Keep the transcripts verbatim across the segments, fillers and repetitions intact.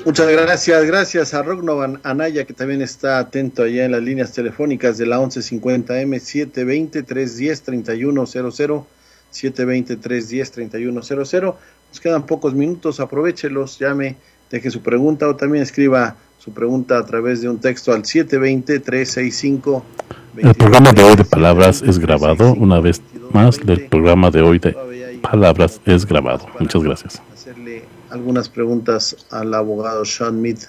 Muchas gracias, gracias a Rognovan Anaya, que también está atento allá en las líneas telefónicas de la once cincuenta M, siete veinte, trescientos diez, treinta y uno cero cero, siete veinte, trescientos diez, treinta y uno cero cero. Nos quedan pocos minutos, aprovéchelos, llame, deje su pregunta o también escriba su pregunta a través de un texto al siete veinte, trescientos sesenta y cinco. El programa de hoy de Palabras es grabado. Una vez más, el programa de hoy de Palabras es grabado. Muchas gracias. Hacerle algunas preguntas al abogado Sean Mead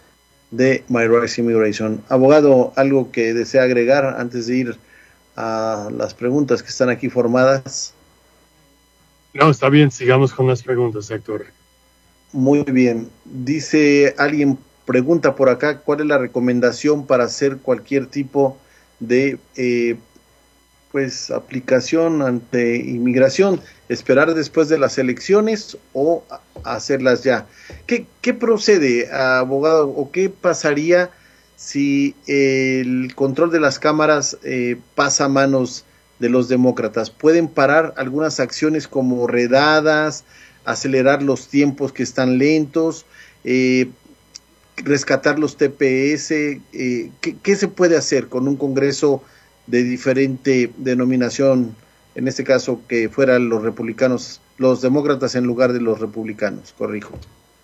de My Rights Immigration. Abogado, ¿algo que desea agregar antes de ir a las preguntas que están aquí formadas? No, está bien, sigamos con las preguntas, Héctor. Muy bien. Dice alguien, pregunta por acá, ¿cuál es la recomendación para hacer cualquier tipo de eh, pues aplicación ante inmigración? ¿Esperar después de las elecciones o hacerlas ya? ¿Qué, qué procede, abogado, o qué pasaría si el control de las cámaras eh, pasa a manos de los demócratas? ¿Pueden parar algunas acciones como redadas, acelerar los tiempos que están lentos, eh, rescatar los T P S? Eh, ¿qué, ¿Qué se puede hacer con un Congreso de diferente denominación, en este caso que fueran los republicanos, los demócratas en lugar de los republicanos? Corrijo.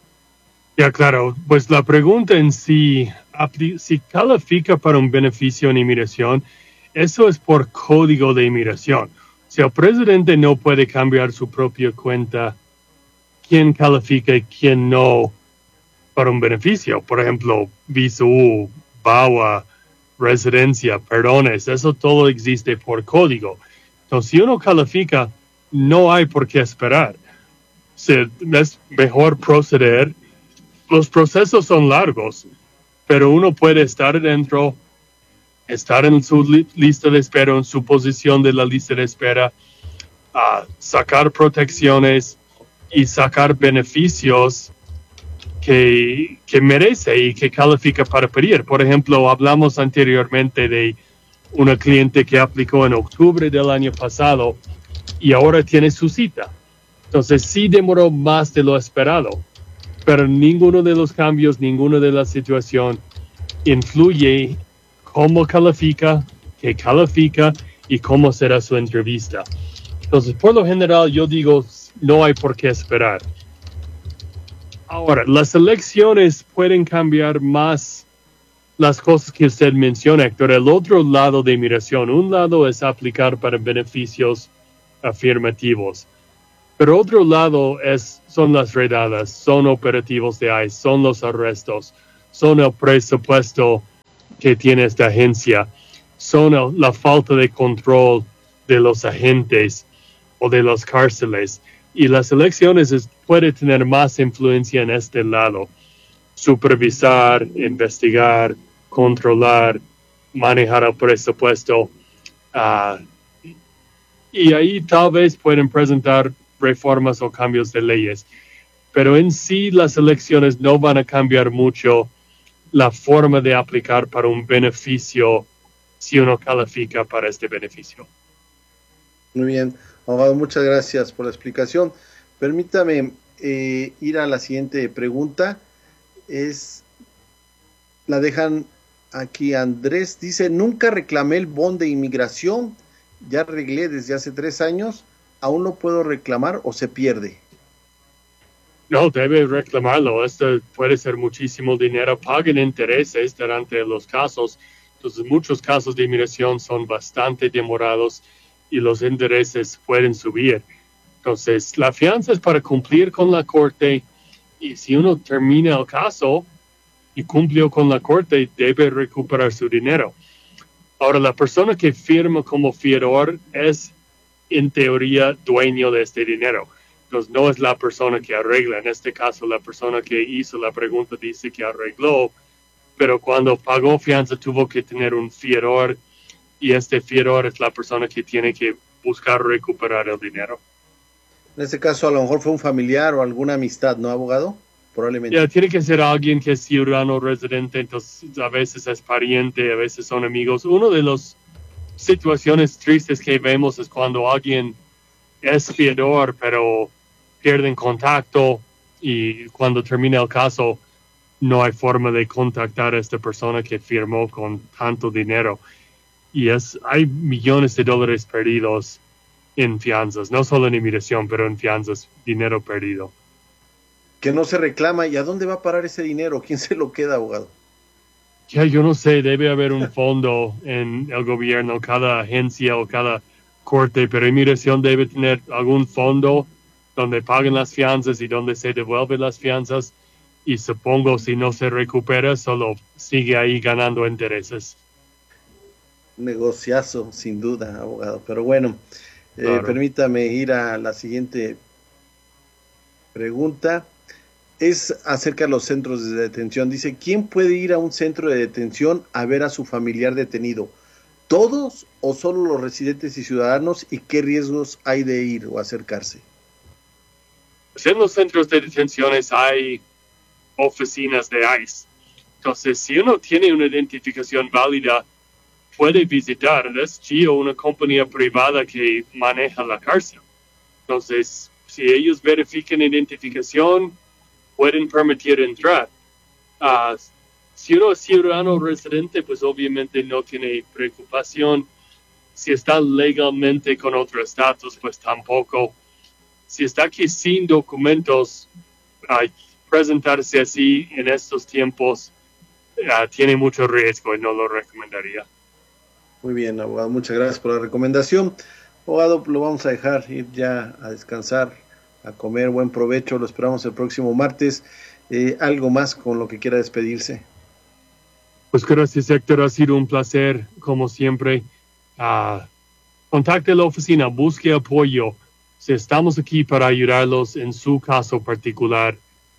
Ya, claro. Pues la pregunta en sí, si califica para un beneficio en inmigración, eso es por código de inmigración. Si el presidente no puede cambiar su propia cuenta, ¿quién califica y quién no para un beneficio? Por ejemplo, visa U, B A W A, residencia, perdones, eso todo existe por código. Entonces, si uno califica, no hay por qué esperar. Se, es mejor proceder. Los procesos son largos, pero uno puede estar dentro, estar en su li- lista de espera, en su posición de la lista de espera, uh, sacar protecciones y sacar beneficios que, que merece y que califica para pedir. Por ejemplo, hablamos anteriormente de una cliente que aplicó en octubre del año pasado y ahora tiene su cita. Entonces sí demoró más de lo esperado, pero ninguno de los cambios, ninguna de la situación influye cómo califica, qué califica y cómo será su entrevista. Entonces, por lo general, yo digo, no hay por qué esperar. Ahora, las elecciones pueden cambiar más las cosas que usted menciona, Héctor. El otro lado de inmigración, un lado es aplicar para beneficios afirmativos, pero otro lado es, son las redadas, son operativos de I C E, son los arrestos, son el presupuesto que tiene esta agencia, son el, la falta de control de los agentes o de las cárceles. Y las elecciones es, puede tener más influencia en este lado. Supervisar, investigar, controlar, manejar el presupuesto. Uh, y ahí tal vez pueden presentar reformas o cambios de leyes. Pero en sí las elecciones no van a cambiar mucho la forma de aplicar para un beneficio si uno califica para este beneficio. Muy bien, abogado, muchas gracias por la explicación. Permítame eh, ir a la siguiente pregunta. Es, la dejan aquí Andrés, dice, nunca reclamé el bond de inmigración, ya arreglé desde hace tres años, ¿aún lo puedo reclamar o se pierde? No, debe reclamarlo. Esto puede ser muchísimo dinero. Pagan intereses durante los casos. Entonces, muchos casos de inmigración son bastante demorados y los intereses pueden subir. Entonces, la fianza es para cumplir con la corte y si uno termina el caso y cumplió con la corte, debe recuperar su dinero. Ahora, la persona que firma como fiador es, en teoría, dueño de este dinero. Entonces, no es la persona que arregla. En este caso, la persona que hizo la pregunta dice que arregló, pero cuando pagó fianza tuvo que tener un fiador y este fiador es la persona que tiene que buscar recuperar el dinero. En este caso, a lo mejor fue un familiar o alguna amistad, ¿no, abogado? Probablemente. Ya, tiene que ser alguien que es ciudadano residente, entonces a veces es pariente, a veces son amigos. Una de las situaciones tristes que vemos es cuando alguien es fiador, pero pierden contacto y cuando termina el caso no hay forma de contactar a esta persona que firmó con tanto dinero. Y es, hay millones de dólares perdidos en fianzas, no solo en inmigración, pero en fianzas, dinero perdido. Que no se reclama, ¿y a dónde va a parar ese dinero? ¿Quién se lo queda, abogado? Ya, yo no sé, debe haber un fondo en el gobierno, cada agencia o cada corte, pero inmigración debe tener algún fondo donde paguen las fianzas y donde se devuelven las fianzas, y supongo si no se recupera, solo sigue ahí ganando intereses. Negociazo, sin duda, abogado. Pero bueno, claro. eh, permítame ir a la siguiente pregunta. Es acerca de los centros de detención. Dice, ¿quién puede ir a un centro de detención a ver a su familiar detenido? ¿Todos o solo los residentes y ciudadanos? ¿Y qué riesgos hay de ir o acercarse? Pues en los centros de detenciones hay oficinas de ICE. Entonces, si uno tiene una identificación válida, puede visitar. Es G I O, una compañía privada que maneja la cárcel. Entonces, si ellos verifican identificación, pueden permitir entrar. Uh, si uno es ciudadano residente, pues obviamente no tiene preocupación. Si está legalmente con otro estatus, pues tampoco. Si está aquí sin documentos, uh, presentarse así en estos tiempos uh, tiene mucho riesgo y no lo recomendaría. Muy bien, abogado, muchas gracias por la recomendación. Abogado, lo vamos a dejar ir ya a descansar, a comer, buen provecho, lo esperamos el próximo martes. Eh, ¿Algo más con lo que quiera despedirse? Pues gracias, Héctor, ha sido un placer, como siempre. Uh, contacte la oficina, busque apoyo. Si estamos aquí para ayudarlos en su caso particular,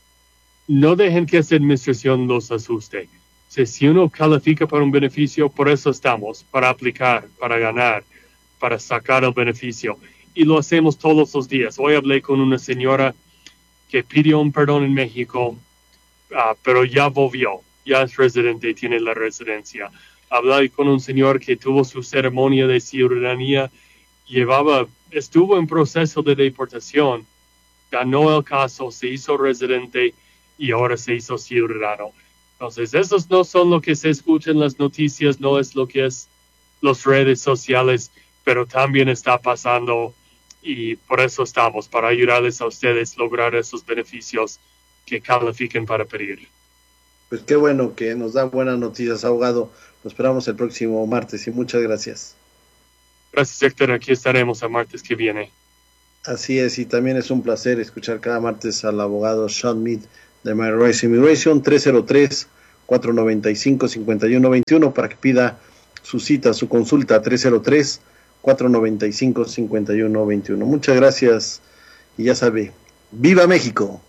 no dejen que esta administración los asuste. Si, si uno califica para un beneficio, por eso estamos, para aplicar, para ganar, para sacar el beneficio. Y lo hacemos todos los días. Hoy hablé con una señora que pidió un perdón en México, uh, pero ya volvió, ya es residente, tiene la residencia. Hablé con un señor que tuvo su ceremonia de ciudadanía, llevaba, estuvo en proceso de deportación, ganó el caso, se hizo residente y ahora se hizo ciudadano. Entonces, esos no son lo que se escucha en las noticias, no es lo que es las redes sociales, pero también está pasando. Y por eso estamos, para ayudarles a ustedes a lograr esos beneficios que califiquen para pedir. Pues qué bueno que nos da buenas noticias, abogado. Lo esperamos el próximo martes y muchas gracias. Gracias, Héctor. Aquí estaremos el martes que viene. Así es, y también es un placer escuchar cada martes al abogado Sean Mead de My Rights Immigration. Tres cero tres, cuatro nueve cinco, cinco uno dos uno para que pida su cita, su consulta. Tres cero tres, cuatro nueve cinco, cinco uno dos uno. Muchas gracias y ya sabe, ¡viva México!